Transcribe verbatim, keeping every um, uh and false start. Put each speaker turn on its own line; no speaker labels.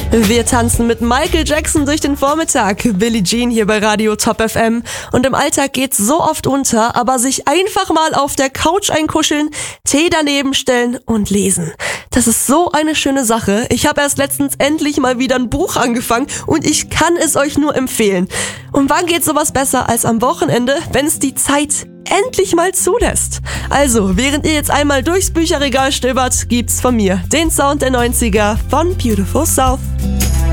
Wir tanzen mit Michael Jackson durch den Vormittag, Billie Jean hier bei Radio Top F M. Und im Alltag geht's so oft unter, aber sich einfach mal auf der Couch einkuscheln, Tee daneben stellen und lesen. Das ist so eine schöne Sache. Ich habe erst letztens endlich mal wieder ein Buch angefangen und ich kann es euch nur empfehlen. Und wann geht sowas besser als am Wochenende, wenn es die Zeit endlich mal zulässt? Also, während ihr jetzt einmal durchs Bücherregal stöbert, gibt's von mir den Sound der neunziger von Beautiful South.